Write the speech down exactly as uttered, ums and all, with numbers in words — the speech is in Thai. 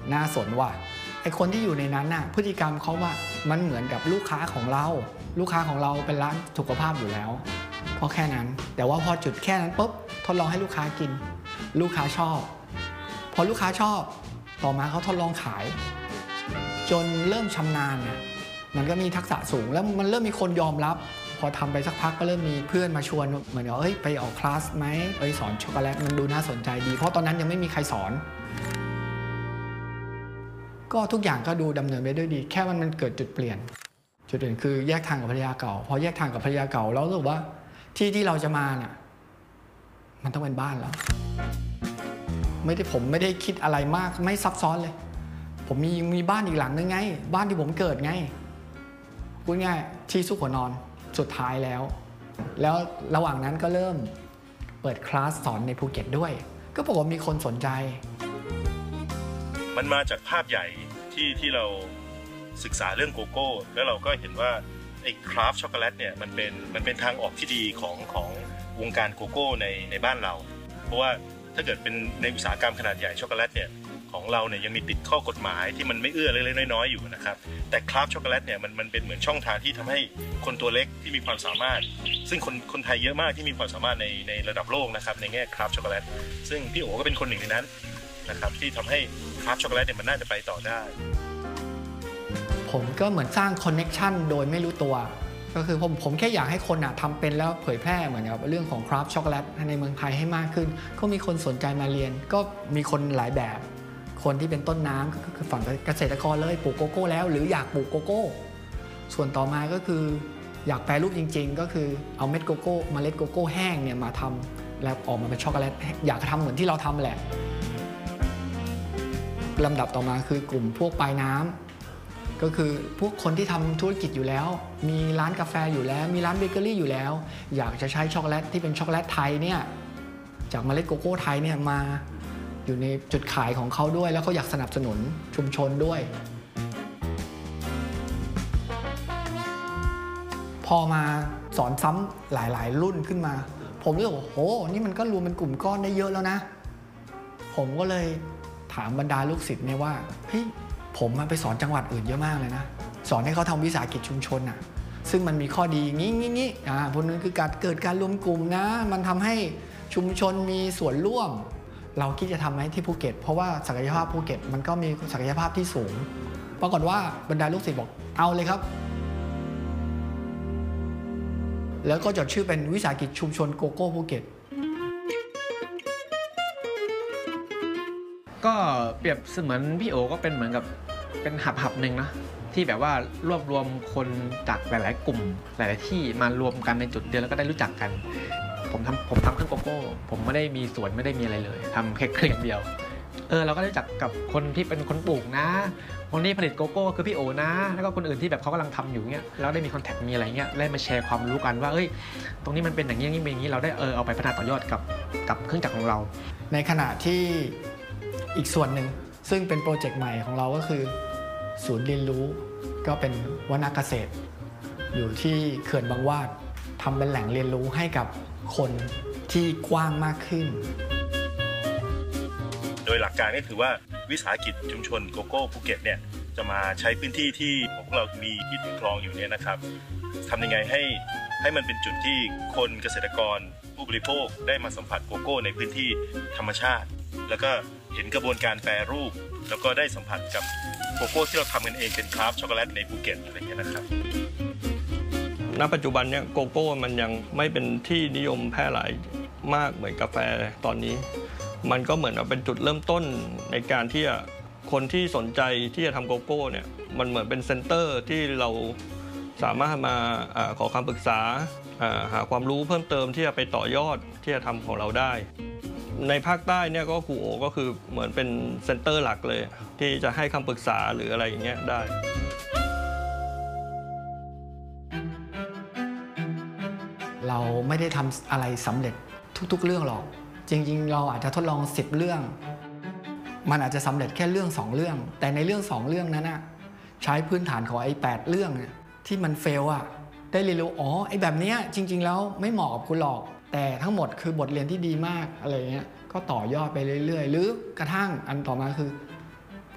น่าสนว่ะไอคนที่อยู่ในนั้นน่ะพฤติกรรมเขาว่ามันเหมือนกับลูกค้าของเราลูกค้าของเราเป็นร้านสุขภาพอยู่แล้วเพราะแค่นั้นแต่ว่าพอจุดแค่นั้นปุ๊บทดลองให้ลูกค้ากินลูกค้าชอบพอลูกค้าชอบต่อมาเขาทดลองขายจนเริ่มชำนาญเนี่ยมันก็มีทักษะสูงแล้วมันเริ่มมีคนยอมรับพอทำไปสักพักก็เริ่มมีเพื่อนมาชวนเหมือนว่าเอ้ยไปออกคลาสไหมไปสอนช็อกโกแลตมันดูน่าสนใจดีเพราะตอนนั้นยังไม่มีใครสอนก็ทุกอย่างก็ดูดำเนินไปด้วยดีแค่มันมันเกิดจุดเปลี่ยนจุดเปลี่ยนคือแยกทางกับภรรยาเก่าพอแยกทางกับภรรยาเก่าแล้วรู้สึกว่าที่ที่เราจะมาน่ะมันต้องเป็นบ้านแล้วไม่ได้ผมไม่ได้คิดอะไรมากไม่ซับซ้อนเลยผมมีมีบ้านอีกหลังนึงไงบ้านที่ผมเกิดไงพูดง่ายที่ซุกหัวนอนสุดท้ายแล้วแล้วระหว่างนั้นก็เริ่มเปิดคลาสสอนในภูเก็ตด้วยก็ปรากฏมีคนสนใจมันมาจากภาพใหญ่ที่ที่เราศึกษาเรื่องโกโก้แล้วเราก็เห็นว่าไอ้คราฟต์ช็อกโกแลตเนี่ยมันเป็นมันเป็นทางออกที่ดีของของวงการโกโก้ในในบ้านเราเพราะว่าถ้าเกิดเป็นในอุตสาหกรรมขนาดใหญ่ช็อกโกแลตเนี่ยของเราเนี่ยยังมีติดข้อกฎหมายที่มันไม่เอื้อเล็กๆน้อยๆอยู่นะครับแต่คราฟต์ช็อกโกแลตเนี่ยมันมันเป็นเหมือนช่องทางที่ทำให้คนตัวเล็กที่มีความสามารถซึ่งคนคนไทยเยอะมากที่มีความสามารถในในระดับโลกนะครับในแง่คราฟต์ช็อกโกแลตซึ่งพี่โอ๋ก็เป็นคนหนึ่งในนั้นนะครับที่ทำให้คราฟต์ช็อกโกแลตเนี่ยมันน่าจะไปต่อได้ผมก็เหมือนสร้างคอนเน็กชันโดยไม่รู้ตัวก็คือผมผมแค่อยากให้คนอ่ะทำเป็นแล้วเผยแพร่เหมือนกับเรื่องของคราฟต์ช็อกโกแลตในเมืองไทยให้มากขึ้นก็มีคนสนใจมาเรียนก็มีคนหลายแบบคนที่เป็นต้นน้ำก็คือฝั่งเกษตรกรเลยปลูกโกโก้แล้วหรืออยากปลูกโกโก้ส่วนต่อมาก็คืออยากแปรรูปจริงๆก็คือเอาเม็ดโกโก้เมล็ดโกโก้แห้งเนี่ยมาทำแล้วออกมาเป็นช็อกโกแลตอยากทำเหมือนที่เราทำแหละลำดับต่อมาคือกลุ่มพวกปลายน้ำก็คือพวกคนที่ทำธุรกิจอยู่แล้วมีร้านกาแฟอยู่แล้วมีร้านเบเกอรี่อยู่แล้วอยากจะใช้ช็อกโกแลตที่เป็นช็อกโกแลตไทยเนี่ยจากเมล็ดโกโก้ไทยเนี่ยมาอยู่ในจุดขายของเขาด้วยแล้วเขาอยากสนับสนุนชุมชนด้วยพอมาสอนซ้ำหลายๆรุ่นขึ้นมาผมรู้สึกว่าโหนี่มันก็รวมเป็นกลุ่มก้อนได้เยอะแล้วนะผมก็เลยถามบรรดาลูกศิษย์เนี่ยว่าเฮ้ยผมมาไปสอนจังหวัดอื่นเยอะมากเลยนะสอนให้เขาทำวิสาหกิจชุมชนอ่ะซึ่งมันมีข้อดีงี้งี้งี้อ่าพวกนั้นคือการเกิดการรวมกลุ่มนะมันทำให้ชุมชนมีส่วนร่วมเราคิดจะทำไหมที่ภูเก็ตเพราะว่าศักยภาพภูเก็ตมันก็มีศักยภาพที่สูงปรากฏว่าบรรดาลูกศิษย์บอกเอาเลยครับแล้วก็จดชื่อเป็นวิสาหกิจชุมชนโกโก้ภูเก็ตก็เปรียบเสมือนพี่โอก็เป็นเหมือนกับเป็นหับหับหนึ่งนะที่แบบว่ารวบรวมคนจากหลายๆกลุ่มหลายๆที่มารวมกันในจุดเดียวแล้วก็ได้รู้จักกันผมทำผมทำเครื่องโกโก้ผมไม่ได้มีสวนไม่ได้มีอะไรเลยทำแค่เครื่องเดียวเออเราก็ได้รู้จักกับคนที่เป็นคนปลูกนะคนที่ผลิตโกโก้คือพี่โอนะแล้วก็คนอื่นที่แบบเขากำลังทำอยู่เงี้ยแล้วได้มีคอนแทคมีอะไรเงี้ยได้มาแชร์ความรู้กันว่าเอ้ยตรงนี้มันเป็นอย่างนี้อย่างนี้เป็นอย่างนี้เราได้เออเอาไปพัฒนาต่อยอดกับกับเครื่องจักรของเราในขณะที่อีกส่วนหนึ่งซึ่งเป็นโปรเจกต์ใหม่ของเราก็คือศูนย์เรียนรู้ก็เป็นวนาเกษตรอยู่ที่เขื่อนบางวาดทำเป็นแหล่งเรียนรู้ให้กับคนที่กว้างมากขึ้นโดยหลักการก็คือว่าวิสาหกิจชุมชนโกโก้ภูเก็ตเนี่ยจะมาใช้พื้นที่ที่พวกเรามีที่ถือครองอยู่เนี่ยนะครับทำยังไงให้ให้มันเป็นจุดที่คนเกษตรกรผู้บริโภคได้มาสัมผัสโกโก้ในพื้นที่ธรรมชาติแล้วก็เห็นกระบวนการแปรรูปแล้วก็ได้สัมผัสกับโกโก้ที่เราทำกันเองเป็นคราฟต์ช็อกโกแลตในภูเก็ตอะไรเงี้ยนะครับณปัจจุบันเนี่ยโกโก้มันยังไม่เป็นที่นิยมแพร่หลายมากเหมือนกาแฟตอนนี้มันก็เหมือนเป็นจุดเริ่มต้นในการที่คนที่สนใจที่จะทำโกโก้เนี่ยมันเหมือนเป็นเซ็นเตอร์ที่เราสามารถมาขอคำปรึกษาหาความรู้เพิ่มเติมที่จะไปต่อยอดที่จะทำของเราได้ในภาคใต้เนี่ยก็ครูโอก็คือเหมือนเป็นเซ็นเตอร์หลักเลยที่จะให้คำปรึกษาหรืออะไรอย่างเงี้ยได้เราไม่ได้ทำอะไรสำเร็จทุกๆเรื่องหรอกจริงๆเราอาจจะทดลองสิบเรื่องมันอาจจะสำเร็จแค่เรื่องสองเรื่องแต่ในเรื่องสองเรื่องนั้นนะใช้พื้นฐานของไอ้แปดเรื่องที่มันเฟลอะได้เรียนรู้อ๋อไอ้แบบนี้จริงๆแล้วไม่เหมาะกับคุณหรอกแต่ทั้งหมดคือบทเรียนที่ดีมากอะไรเงี้ยก็ต่อยอดไปเรื่อยๆหรือกระทั่งอันต่อมาคือ